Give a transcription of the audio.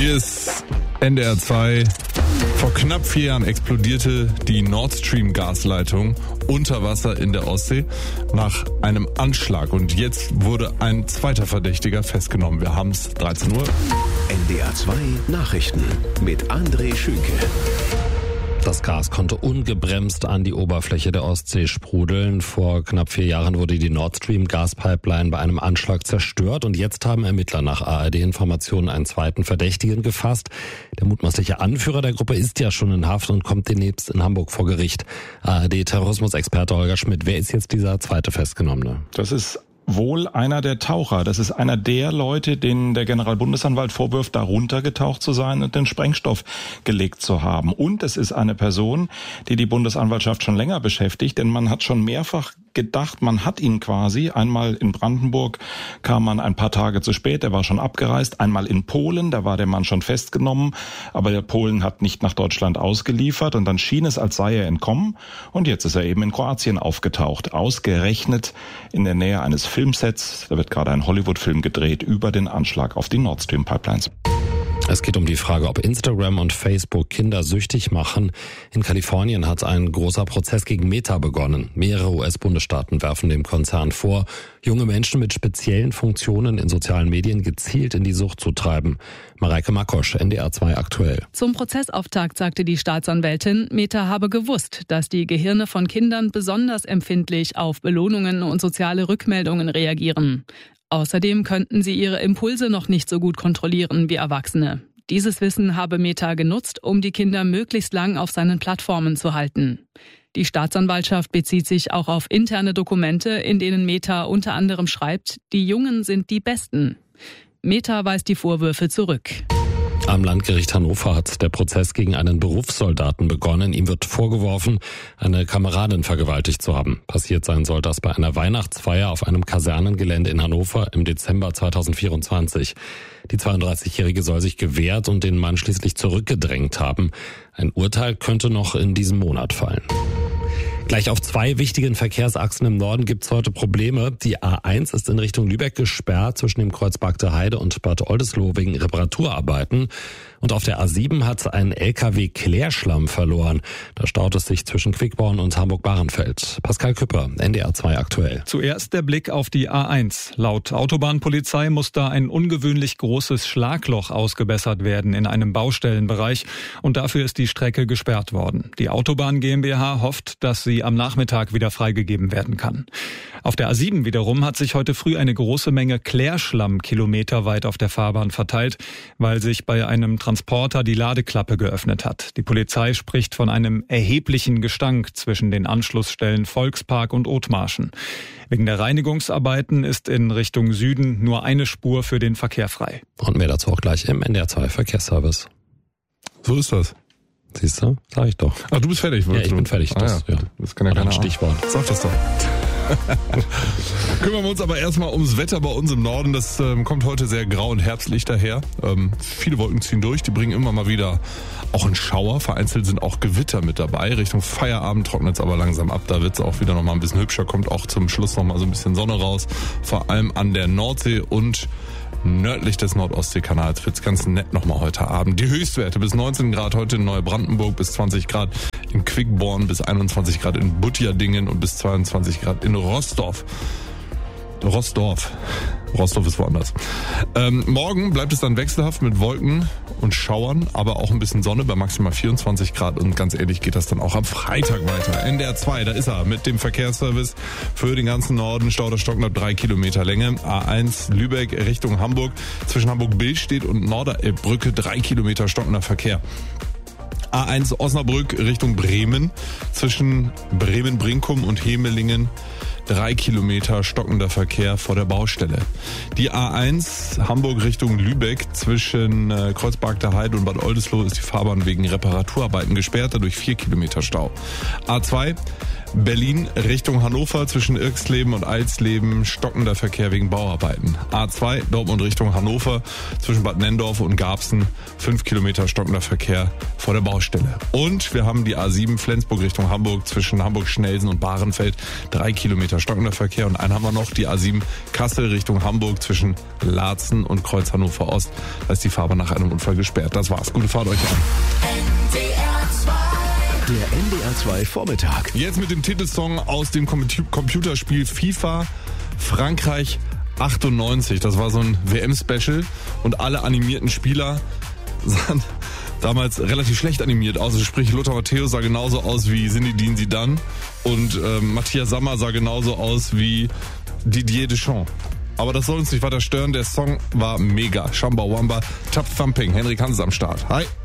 Hier ist NDR 2. Vor knapp 4 Jahren explodierte die Nord Stream Gasleitung unter Wasser in der Ostsee nach einem Anschlag. Und jetzt wurde ein zweiter Verdächtiger festgenommen. Wir haben es 13 Uhr. NDR 2 Nachrichten mit André Schünke. Das Gas konnte ungebremst an die Oberfläche der Ostsee sprudeln. Vor knapp 4 Jahren wurde die Nord Stream Gaspipeline bei einem Anschlag zerstört und jetzt haben Ermittler nach ARD-Informationen einen zweiten Verdächtigen gefasst. Der mutmaßliche Anführer der Gruppe ist ja schon in Haft und kommt demnächst in Hamburg vor Gericht. ARD-Terrorismusexperte Holger Schmidt, wer ist jetzt dieser zweite Festgenommene? Das ist wohl einer der Taucher. Das ist einer der Leute, denen der Generalbundesanwalt vorwirft, da runtergetaucht zu sein und den Sprengstoff gelegt zu haben. Und es ist eine Person, die die Bundesanwaltschaft schon länger beschäftigt, denn man hat schon mehrfach gedacht, man hat ihn quasi. Einmal in Brandenburg kam man ein paar Tage zu spät, er war schon abgereist. Einmal in Polen, da war der Mann schon festgenommen, aber der Polen hat nicht nach Deutschland ausgeliefert und dann schien es, als sei er entkommen. Und jetzt ist er eben in Kroatien aufgetaucht, ausgerechnet in der Nähe eines Filmsets. Da wird gerade ein Hollywood-Film gedreht über den Anschlag auf die Nord Stream Pipelines. Es geht um die Frage, ob Instagram und Facebook Kinder süchtig machen. In Kalifornien hat ein großer Prozess gegen Meta begonnen. Mehrere US-Bundesstaaten werfen dem Konzern vor, junge Menschen mit speziellen Funktionen in sozialen Medien gezielt in die Sucht zu treiben. Mareike Makosch, NDR 2 aktuell. Zum Prozessauftakt sagte die Staatsanwältin, Meta habe gewusst, dass die Gehirne von Kindern besonders empfindlich auf Belohnungen und soziale Rückmeldungen reagieren. Außerdem könnten sie ihre Impulse noch nicht so gut kontrollieren wie Erwachsene. Dieses Wissen habe Meta genutzt, um die Kinder möglichst lang auf seinen Plattformen zu halten. Die Staatsanwaltschaft bezieht sich auch auf interne Dokumente, in denen Meta unter anderem schreibt, die Jungen sind die Besten. Meta weist die Vorwürfe zurück. Am Landgericht Hannover hat der Prozess gegen einen Berufssoldaten begonnen. Ihm wird vorgeworfen, eine Kameradin vergewaltigt zu haben. Passiert sein soll das bei einer Weihnachtsfeier auf einem Kasernengelände in Hannover im Dezember 2024. Die 32-Jährige soll sich gewehrt und den Mann schließlich zurückgedrängt haben. Ein Urteil könnte noch in diesem Monat fallen. Gleich auf 2 wichtigen Verkehrsachsen im Norden gibt's heute Probleme. Die A1 ist in Richtung Lübeck gesperrt zwischen dem Kreuz Bagde Heide und Bad Oldesloe wegen Reparaturarbeiten. Und auf der A7 hat ein LKW Klärschlamm verloren. Da staut es sich zwischen Quickborn und Hamburg-Bahrenfeld. Pascal Küpper, NDR 2 aktuell. Zuerst der Blick auf die A1. Laut Autobahnpolizei muss da ein ungewöhnlich großes Schlagloch ausgebessert werden in einem Baustellenbereich. Und dafür ist die Strecke gesperrt worden. Die Autobahn GmbH hofft, dass sie am Nachmittag wieder freigegeben werden kann. Auf der A7 wiederum hat sich heute früh eine große Menge Klärschlamm kilometerweit auf der Fahrbahn verteilt, weil sich bei einem Transporter die Ladeklappe geöffnet hat. Die Polizei spricht von einem erheblichen Gestank zwischen den Anschlussstellen Volkspark und Othmarschen. Wegen der Reinigungsarbeiten ist in Richtung Süden nur eine Spur für den Verkehr frei. Und mehr dazu auch gleich im NDR 2 Verkehrsservice. So ist das. Siehst du? Sag ich doch. Ah, du bist fertig. Ja, ich bin fertig. Das kann ja keiner. Ein Stichwort. Sag das doch. Kümmern wir uns aber erstmal ums Wetter bei uns im Norden. Das kommt heute sehr grau und herbstlich daher. Viele Wolken ziehen durch, die bringen immer mal wieder auch einen Schauer. Vereinzelt sind auch Gewitter mit dabei. Richtung Feierabend trocknet es aber langsam ab. Da wird es auch wieder noch mal ein bisschen hübscher. Kommt auch zum Schluss noch mal so ein bisschen Sonne raus. Vor allem an der Nordsee und nördlich des Nordostseekanals wird's ganz nett nochmal heute Abend. Die Höchstwerte bis 19 Grad heute in Neubrandenburg, bis 20 Grad in Quickborn, bis 21 Grad in Butjadingen und bis 22 Grad in Rostorf. Rostorf ist woanders. Morgen bleibt es dann wechselhaft mit Wolken und Schauern, aber auch ein bisschen Sonne bei maximal 24 Grad und ganz ähnlich geht das dann auch am Freitag weiter. NDR 2, da ist er mit dem Verkehrsservice für den ganzen Norden. Stau der Stocknab 3 Kilometer Länge. A1 Lübeck Richtung Hamburg. Zwischen Hamburg-Billstedt und Norderelbbrücke 3 Kilometer stockender Verkehr. A1 Osnabrück Richtung Bremen. Zwischen Bremen-Brinkum und Hemelingen 3 Kilometer stockender Verkehr vor der Baustelle. Die A1 Hamburg Richtung Lübeck zwischen Kreuz Bagde Heide und Bad Oldesloe ist die Fahrbahn wegen Reparaturarbeiten gesperrt, dadurch 4 Kilometer Stau. A2 Berlin Richtung Hannover zwischen Irxleben und Eilsleben stockender Verkehr wegen Bauarbeiten. A2 Dortmund Richtung Hannover zwischen Bad Nenndorf und Garbsen 5 Kilometer stockender Verkehr vor der Baustelle. Und wir haben die A7 Flensburg Richtung Hamburg zwischen Hamburg-Schnelsen und Bahrenfeld 3 Kilometer Kilometer stockender Verkehr. Und einen haben wir noch, die A7 Kassel Richtung Hamburg zwischen Laatzen und Kreuz Hannover Ost. Da ist die Fahrbahn nach einem Unfall gesperrt. Das war's. Gute Fahrt euch an. Der NDR 2 Vormittag. Jetzt mit dem Titelsong aus dem Computerspiel FIFA Frankreich 98. Das war so ein WM-Special und alle animierten Spieler sahen damals relativ schlecht animiert aus. Also sprich, Lothar Matthäus sah genauso aus wie Zinedine Zidane und Matthias Sammer sah genauso aus wie Didier Deschamps. Aber das soll uns nicht weiter stören. Der Song war mega. Shamba Wamba, Tap Thumping. Henrik Hans am Start. Hi.